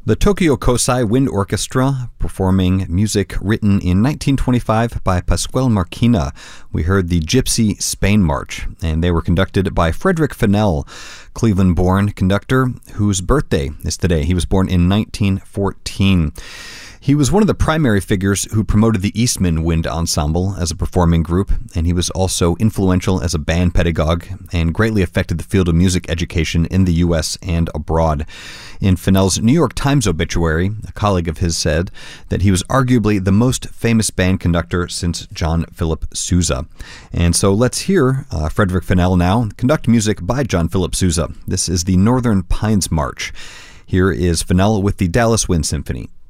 The Tokyo Kosai Wind Orchestra, performing music written in 1925 by Pasquale Marchina. We heard the Gypsy Spain March, and they were conducted by Frederick Fennell, Cleveland-born conductor whose birthday is today. He was born in 1914. He was one of the primary figures who promoted the Eastman Wind Ensemble as a performing group, and he was also influential as a band pedagogue and greatly affected the field of music education in the U.S. and abroad. In Fennell's New York Times obituary, a colleague of his said that he was arguably the most famous band conductor since John Philip Sousa. And so let's hear Frederick Fennell now conduct music by John Philip Sousa. This is the Northern Pines March. Here is Fennell with the Dallas Wind Symphony.